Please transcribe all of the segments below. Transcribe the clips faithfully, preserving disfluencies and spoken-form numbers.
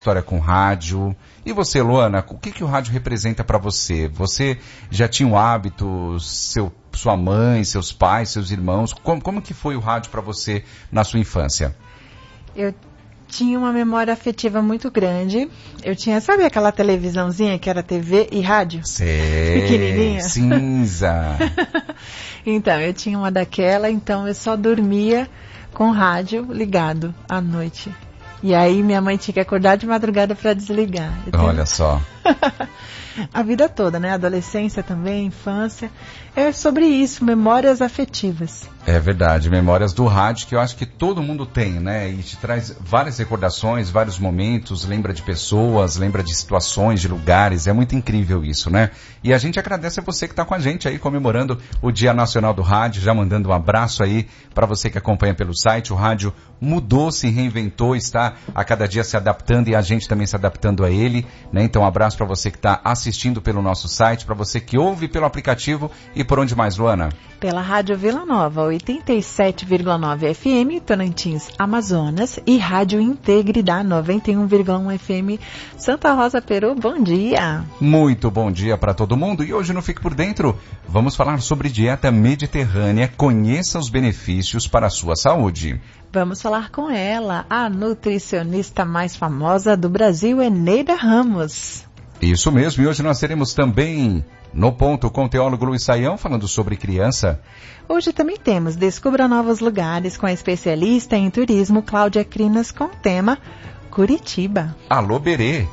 história com rádio. E você, Luana, o que, que o rádio representa para você? Você já tinha um hábito, seu, sua mãe, seus pais, seus irmãos? Como, como que foi o rádio para você na sua infância? Eu tinha uma memória afetiva muito grande. Eu tinha, sabe aquela televisãozinha que era T V e rádio? Sei, pequenininha. Cinza. Então, eu tinha uma daquela, então eu só dormia com o rádio ligado à noite. E aí minha mãe tinha que acordar de madrugada para desligar. Tenho... Olha só. A vida toda, né? Adolescência também, infância. É sobre isso, memórias afetivas. É verdade, memórias do rádio que eu acho que todo mundo tem, né? E te traz várias recordações, vários momentos, lembra de pessoas, lembra de situações, de lugares. É muito incrível isso, né? E a gente agradece a você que está com a gente aí comemorando o Dia Nacional do Rádio, já mandando um abraço aí para você que acompanha pelo site. O rádio mudou, se reinventou, está a cada dia se adaptando e a gente também se adaptando a ele, né? Então um abraço para você que está assistindo pelo nosso site, para você que ouve pelo aplicativo e por onde mais, Luana? Pela Rádio Vila Nova, oitenta e sete vírgula nove F M, Tocantins, Amazonas, e Rádio Integridade, noventa e um vírgula um F M, Santa Rosa, Peru. Bom dia! Muito bom dia para todo mundo. E hoje no Fique Por Dentro, vamos falar sobre dieta mediterrânea. Conheça os benefícios para a sua saúde. Vamos falar com ela, a nutricionista mais famosa do Brasil, Eneida Ramos. Isso mesmo, e hoje nós teremos também No Ponto com o teólogo Luiz Saião falando sobre criança. Hoje também temos Descubra Novos Lugares com a especialista em turismo Cláudia Crinas com o tema Curitiba. Alô, Berê!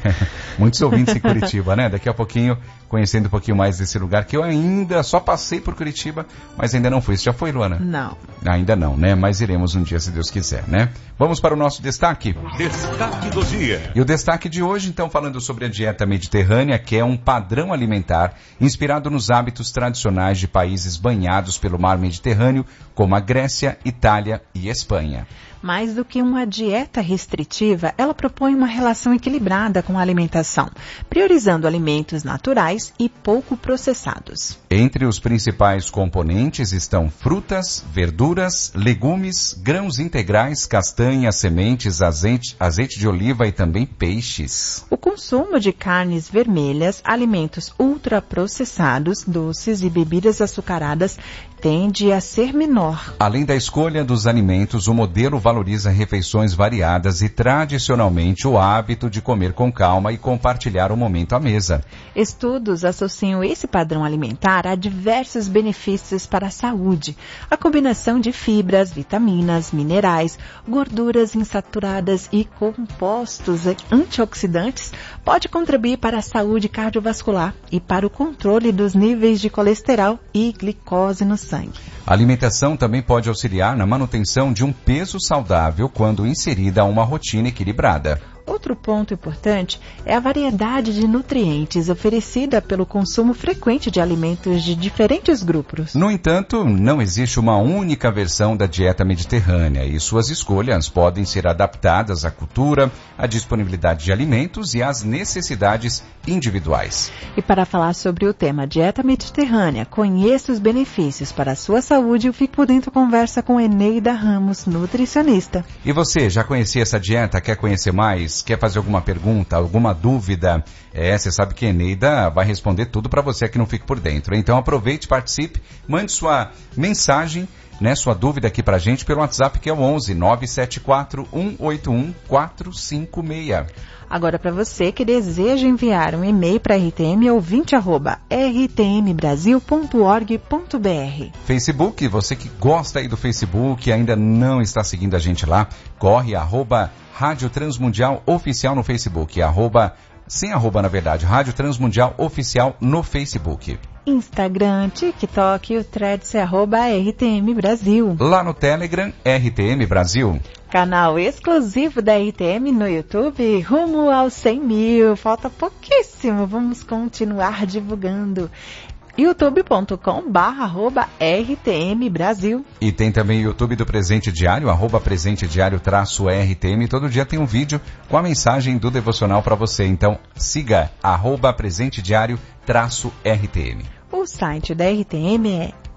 Muitos ouvintes em Curitiba, né? Daqui a pouquinho, conhecendo um pouquinho mais desse lugar, que eu ainda só passei por Curitiba, mas ainda não fui. Você já foi, Luana? Não. Ainda não, né? Mas iremos um dia, se Deus quiser, né? Vamos para o nosso destaque. Destaque do dia. E o destaque de hoje, então, falando sobre a dieta mediterrânea, que é um padrão alimentar inspirado nos hábitos tradicionais de países banhados pelo mar Mediterrâneo, como a Grécia, Itália e Espanha. Mais do que uma dieta restritiva, ela propõe uma relação equilibrada com a alimentação, priorizando alimentos naturais e pouco processados. Entre os principais componentes estão frutas, verduras, legumes, grãos integrais, castanhas, sementes, azeite, azeite de oliva e também peixes. O consumo de carnes vermelhas, alimentos ultraprocessados, doces e bebidas açucaradas tende a ser menor. Além da escolha dos alimentos, o modelo valoriza refeições variadas e tradicionalmente o hábito de comer com calma e compartilhar o momento à mesa. Estudos associam esse padrão alimentar a diversos benefícios para a saúde. A combinação de fibras, vitaminas, minerais, gorduras insaturadas e compostos antioxidantes pode contribuir para a saúde cardiovascular e para o controle dos níveis de colesterol e glicose no sangue. A alimentação também pode auxiliar na manutenção de um peso saudável quando inserida a uma rotina equilibrada. Outro ponto importante é a variedade de nutrientes oferecida pelo consumo frequente de alimentos de diferentes grupos. No entanto, não existe uma única versão da dieta mediterrânea e suas escolhas podem ser adaptadas à cultura, à disponibilidade de alimentos e às necessidades individuais. E para falar sobre o tema dieta mediterrânea, conheça os benefícios para a sua saúde, eu Fico Por Dentro conversa com Eneida Ramos, nutricionista. E você, já conhecia essa dieta? Quer conhecer mais? Quer fazer alguma pergunta, alguma dúvida? É, você sabe que a Eneida vai responder tudo para você aqui no Fique Por Dentro. Então aproveite, participe, mande sua mensagem, né, sua dúvida aqui pra gente pelo WhatsApp, que é o onze nove sete quatro um oito um quatro cinco seis. Agora, para você que deseja enviar um e-mail para R T M, ouvinte arroba r t m brasil ponto org ponto b r. Facebook, você que gosta aí do Facebook e ainda não está seguindo a gente lá, corre, arroba Rádio Transmundial Oficial no Facebook, arroba, sem arroba na verdade, Rádio Transmundial Oficial no Facebook. Instagram, TikTok e o Threads é arroba R T M Brasil. Lá no Telegram, R T M Brasil. Canal exclusivo da R T M no YouTube, rumo aos cem mil. Falta pouquíssimo, vamos continuar divulgando. youtube ponto com barra arroba R T M Brasil. E tem também o YouTube do Presente Diário, arroba Presente Diário traço R T M. Todo dia tem um vídeo com a mensagem do devocional para você. Então siga arroba Presente Diário traço R T M. O site da R T M é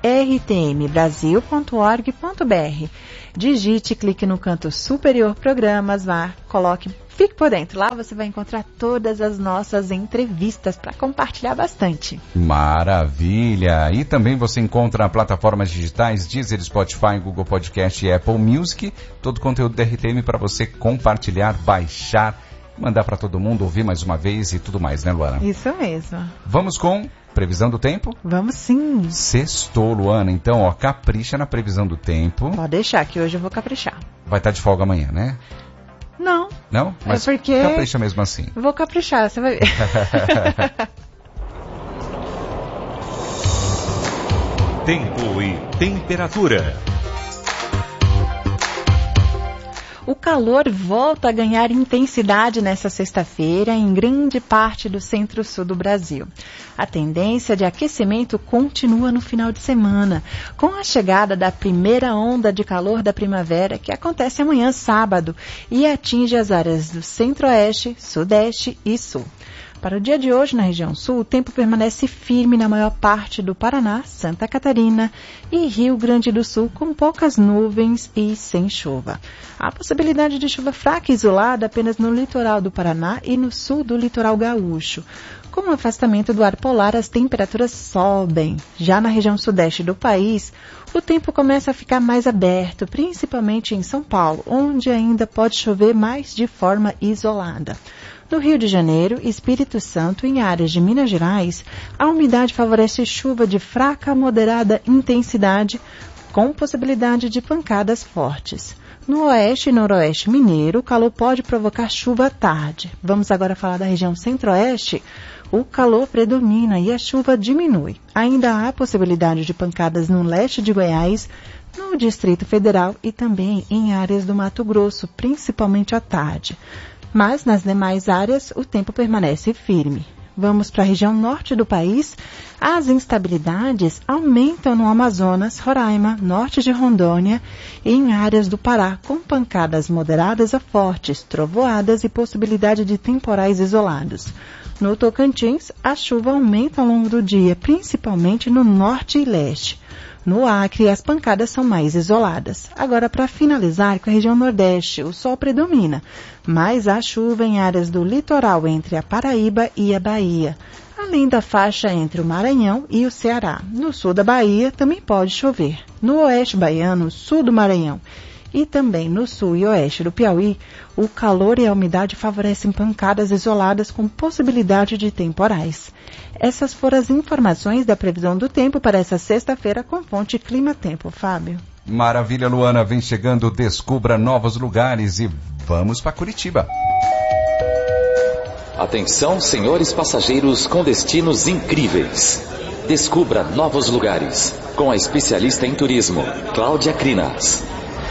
r t m brasil ponto org ponto b r. Digite, clique no canto superior Programas, vá, coloque, fique por dentro. Lá você vai encontrar todas as nossas entrevistas para compartilhar bastante. Maravilha! E também você encontra plataformas digitais, Deezer, Spotify, Google Podcast e Apple Music. Todo o conteúdo da R T M para você compartilhar, baixar, mandar para todo mundo, ouvir mais uma vez e tudo mais, né, Luana? Isso mesmo. Vamos com previsão do tempo? Vamos sim. Sextou, Luana. Então, ó, capricha na previsão do tempo. Pode deixar, que hoje eu vou caprichar. Vai estar de folga amanhã, né? Não. Não? Mas é porque capricha mesmo assim. Eu vou caprichar, você vai ver. Tempo e temperatura. O calor volta a ganhar intensidade nesta sexta-feira em grande parte do centro-sul do Brasil. A tendência de aquecimento continua no final de semana, com a chegada da primeira onda de calor da primavera, que acontece amanhã, sábado, e atinge as áreas do centro-oeste, sudeste e sul. Para o dia de hoje, na região sul, o tempo permanece firme na maior parte do Paraná, Santa Catarina e Rio Grande do Sul, com poucas nuvens e sem chuva. Há possibilidade de chuva fraca e isolada apenas no litoral do Paraná e no sul do litoral gaúcho. Com o afastamento do ar polar, as temperaturas sobem. Já na região sudeste do país, o tempo começa a ficar mais aberto, principalmente em São Paulo, onde ainda pode chover mais de forma isolada. No Rio de Janeiro, Espírito Santo e em áreas de Minas Gerais, a umidade favorece chuva de fraca a moderada intensidade, com possibilidade de pancadas fortes. No oeste e noroeste mineiro, o calor pode provocar chuva à tarde. Vamos agora falar da região centro-oeste. O calor predomina e a chuva diminui. Ainda há possibilidade de pancadas no leste de Goiás, no Distrito Federal e também em áreas do Mato Grosso, principalmente à tarde. Mas nas demais áreas o tempo permanece firme. Vamos para a região norte do país. As instabilidades aumentam no Amazonas, Roraima, norte de Rondônia e em áreas do Pará, com pancadas moderadas a fortes, trovoadas e possibilidade de temporais isolados. No Tocantins, a chuva aumenta ao longo do dia, principalmente no norte e leste. No Acre, as pancadas são mais isoladas. Agora, para finalizar, com a região nordeste, o sol predomina, mas há chuva em áreas do litoral entre a Paraíba e a Bahia, além da faixa entre o Maranhão e o Ceará. No sul da Bahia também pode chover. No oeste baiano, sul do Maranhão e também no sul e oeste do Piauí, o calor e a umidade favorecem pancadas isoladas com possibilidade de temporais. Essas foram as informações da previsão do tempo para essa sexta-feira com fonte Clima Tempo. Fábio. Maravilha, Luana. Vem chegando, descubra novos lugares e vamos para Curitiba. Atenção, senhores passageiros com destinos incríveis. Descubra novos lugares com a especialista em turismo, Cláudia Crinas.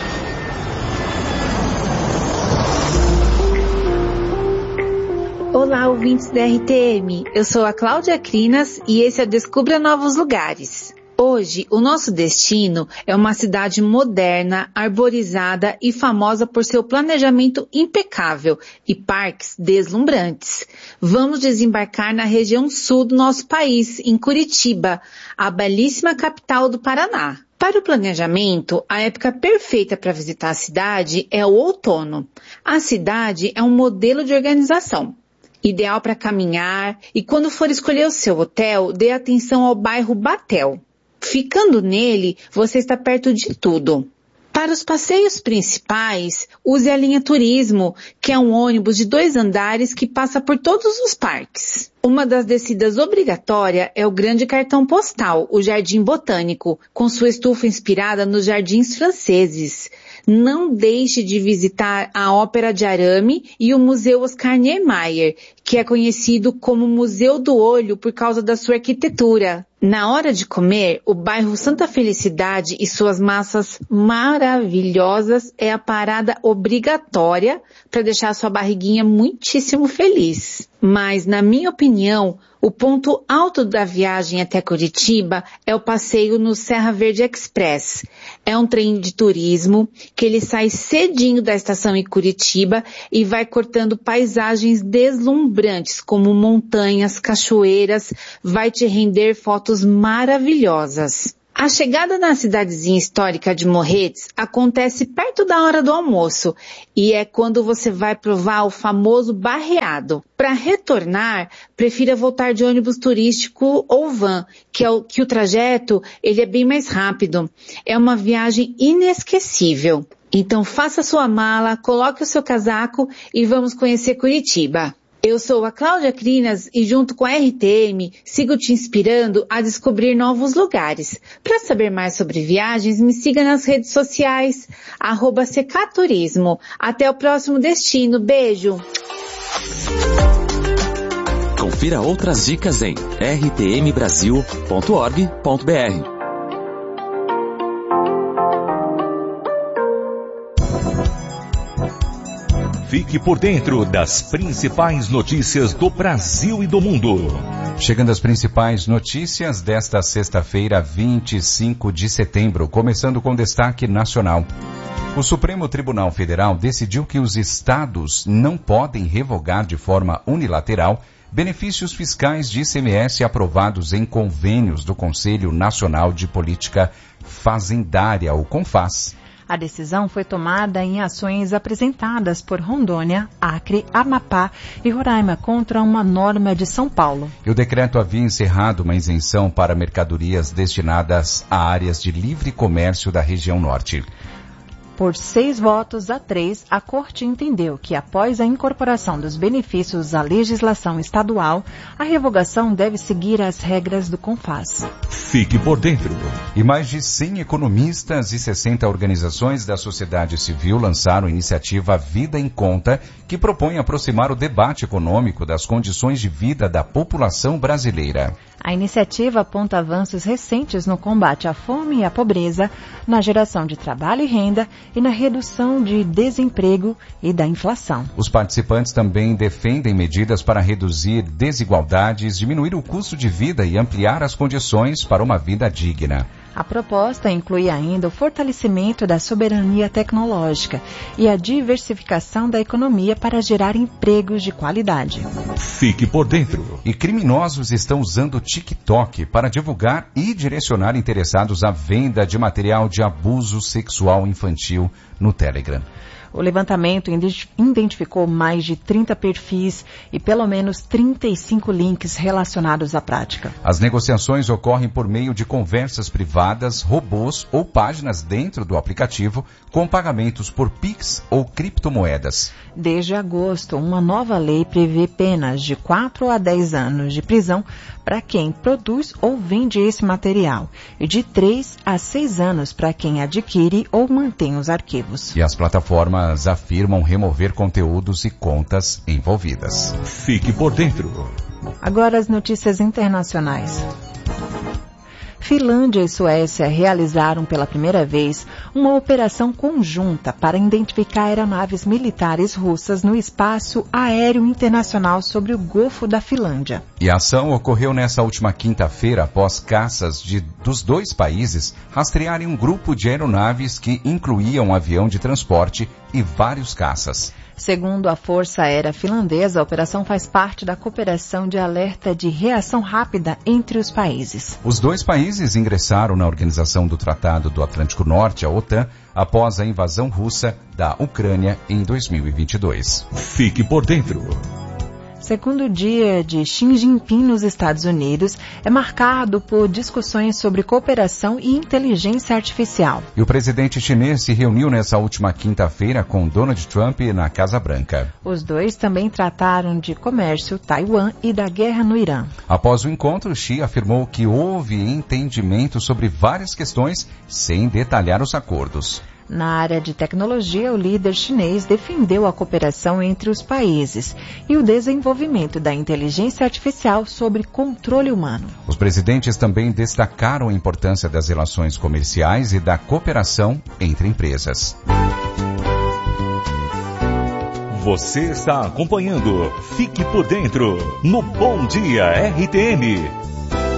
Olá, ouvintes da R T M. Eu sou a Cláudia Crinas e esse é o Descubra Novos Lugares. Hoje, o nosso destino é uma cidade moderna, arborizada e famosa por seu planejamento impecável e parques deslumbrantes. Vamos desembarcar na região sul do nosso país, em Curitiba, a belíssima capital do Paraná. Para o planejamento, a época perfeita para visitar a cidade é o outono. A cidade é um modelo de organização, ideal para caminhar, e quando for escolher o seu hotel, dê atenção ao bairro Batel. Ficando nele, você está perto de tudo. Para os passeios principais, use a linha Turismo, que é um ônibus de dois andares que passa por todos os parques. Uma das descidas obrigatória é o grande cartão postal, o Jardim Botânico, com sua estufa inspirada nos jardins franceses. Não deixe de visitar a Ópera de Arame e o Museu Oscar Niemeyer, que é conhecido como Museu do Olho por causa da sua arquitetura. Na hora de comer, o bairro Santa Felicidade e suas massas maravilhosas é a parada obrigatória para deixar a sua barriguinha muitíssimo feliz. Mas, na minha opinião, o ponto alto da viagem até Curitiba é o passeio no Serra Verde Express. É um trem de turismo que ele sai cedinho da estação em Curitiba e vai cortando paisagens deslumbrantes como montanhas, cachoeiras, vai te render fotos maravilhosas. A chegada na cidadezinha histórica de Morretes acontece perto da hora do almoço e é quando você vai provar o famoso barreado. Para retornar, prefira voltar de ônibus turístico ou van, que, é o, que o trajeto ele é bem mais rápido. É uma viagem inesquecível. Então faça sua mala, coloque o seu casaco e vamos conhecer Curitiba. Eu sou a Cláudia Crinas e junto com a R T M sigo te inspirando a descobrir novos lugares. Para saber mais sobre viagens, me siga nas redes sociais, arroba Secaturismo. Até o próximo destino. Beijo! Confira outras dicas em r t m brasil ponto org ponto b r. Fique por dentro das principais notícias do Brasil e do mundo. Chegando às principais notícias desta sexta-feira, vinte e cinco de setembro, começando com destaque nacional. O Supremo Tribunal Federal decidiu que os estados não podem revogar de forma unilateral benefícios fiscais de I C M S aprovados em convênios do Conselho Nacional de Política Fazendária, o CONFAS. A decisão foi tomada em ações apresentadas por Rondônia, Acre, Amapá e Roraima contra uma norma de São Paulo. E o decreto havia encerrado uma isenção para mercadorias destinadas a áreas de livre comércio da região norte. Por seis votos a três, a Corte entendeu que, após a incorporação dos benefícios à legislação estadual, a revogação deve seguir as regras do CONFAS. Fique por dentro. E mais de cem economistas e sessenta organizações da sociedade civil lançaram a iniciativa Vida em Conta, que propõe aproximar o debate econômico das condições de vida da população brasileira. A iniciativa aponta avanços recentes no combate à fome e à pobreza, na geração de trabalho e renda e na redução de desemprego e da inflação. Os participantes também defendem medidas para reduzir desigualdades, diminuir o custo de vida e ampliar as condições para uma vida digna. A proposta inclui ainda o fortalecimento da soberania tecnológica e a diversificação da economia para gerar empregos de qualidade. Fique por dentro. E criminosos estão usando o TikTok para divulgar e direcionar interessados à venda de material de abuso sexual infantil no Telegram. O levantamento identificou mais de trinta perfis e pelo menos trinta e cinco links relacionados à prática. As negociações ocorrem por meio de conversas privadas, robôs ou páginas dentro do aplicativo com pagamentos por Pix ou criptomoedas. Desde agosto, uma nova lei prevê penas de quatro a dez anos de prisão para quem produz ou vende esse material e de três a seis anos para quem adquire ou mantém os arquivos. E as plataformas afirmam remover conteúdos e contas envolvidas. Fique por dentro. Agora as notícias internacionais. Finlândia e Suécia realizaram pela primeira vez uma operação conjunta para identificar aeronaves militares russas no espaço aéreo internacional sobre o Golfo da Finlândia. E a ação ocorreu nessa última quinta-feira após caças de, dos dois países rastrearem um grupo de aeronaves que incluía um avião de transporte e vários caças. Segundo a Força Aérea Finlandesa, a operação faz parte da cooperação de alerta de reação rápida entre os países. Os dois países ingressaram na Organização do Tratado do Atlântico Norte, a OTAN, após a invasão russa da Ucrânia em dois mil e vinte e dois. Fique por dentro. Segundo dia de Xi Jinping nos Estados Unidos é marcado por discussões sobre cooperação e inteligência artificial. E o presidente chinês se reuniu nessa última quinta-feira com Donald Trump na Casa Branca. Os dois também trataram de comércio, Taiwan e da guerra no Irã. Após o encontro, Xi afirmou que houve entendimento sobre várias questões, sem detalhar os acordos. Na área de tecnologia, o líder chinês defendeu a cooperação entre os países e o desenvolvimento da inteligência artificial sobre controle humano. Os presidentes também destacaram a importância das relações comerciais e da cooperação entre empresas. Você está acompanhando Fique por Dentro no Bom Dia R T M.